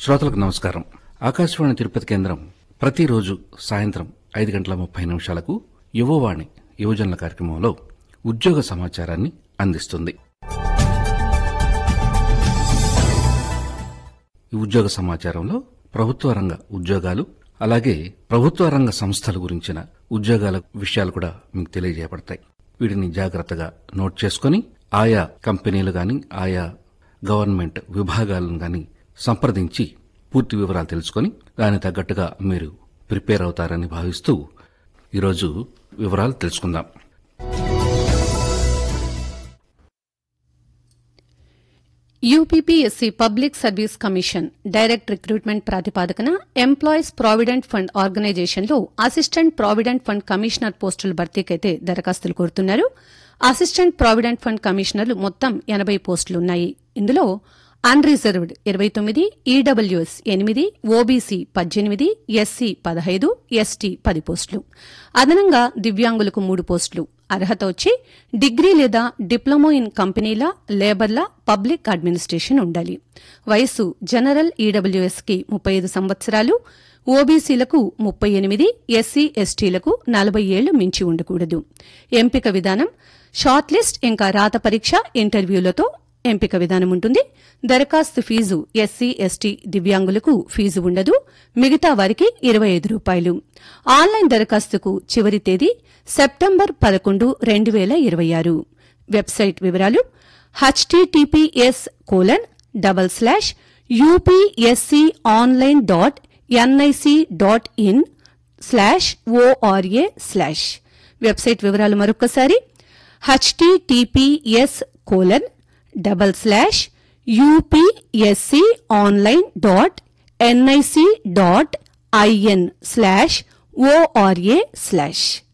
శ్రోతలకు నమస్కారం. ఆకాశవాణి తిరుపతి కేంద్రం ప్రతిరోజు సాయంత్రం 5:30 యువవాణి యువజనుల కార్యక్రమంలో ఉద్యోగ సమాచారాన్ని అందిస్తుంది. ఈ ఉద్యోగ సమాచారంలో ప్రభుత్వ రంగ ఉద్యోగాలు, అలాగే ప్రభుత్వ రంగ సంస్థల గురించిన ఉద్యోగాల విషయాలు కూడా మీకు తెలియజేయబడతాయి. వీటిని జాగ్రత్తగా నోట్ చేసుకుని ఆయా కంపెనీలు గాని, ఆయా గవర్నమెంట్ విభాగాలను గాని సంప్రదించి పూర్తి వివరాలు తెలుసుకుని దానికి తగ్గట్టుగా మీరు ప్రిపేర్ అవుతారని భావిస్తూ ఈరోజు వివరాలు తెలుసుకుందాం. UPPSC public service commission direct recruitment ప్రాతిపాదికన employees provident fund ఆర్గనైజేషన్లో అసిస్టెంట్ ప్రావిడెంట్ ఫండ్ కమిషనర్ పోస్టుల భర్తీకైతే దరఖాస్తులు కోరుతున్నారు. అసిస్టెంట్ ప్రావిడెంట్ ఫండ్ కమిషనర్లు మొత్తం 80 పోస్టులున్నాయి. ఇందులో unreserved 29, EWS 8, OBC 18, SC 15, ST 10 పోస్టులు. అదనంగా దివ్యాంగులకు 3 పోస్టులు. అర్హత వచ్చి డిగ్రీ లేదా డిప్లొమా ఇన్ కంపెనీల, లేబర్ల, పబ్లిక్ అడ్మినిస్ట్రేషన్ ఉండాలి. వయసు జనరల్ ఈడబ్ల్యూఎస్ కి 35 సంవత్సరాలు, ఓబీసీలకు 38, ఎస్సీ ఎస్టీలకు 40 ఏళ్లు మించి ఉండకూడదు. ఎంపిక విధానం షార్ట్ లిస్ట్ ఇంకా రాత పరీక్ష, ఇంటర్వ్యూలతో ఎంపిక విధానం ఉంటుంది. దరఖాస్తు ఫీజు ఎస్సీ ఎస్టీ దివ్యాంగులకు ఫీజు ఉండదు. మిగతా వారికి రూ. 25. ఆన్లైన్ దరఖాస్తుకు చివరి తేదీ సెప్టెంబర్ 11, 2026. వెబ్సైట్ వివరాలు https://upsconline.nic.in/ora/ వెబ్సైట్ వివరాలు మరొకసారి https://upsconline.nic.in/ora/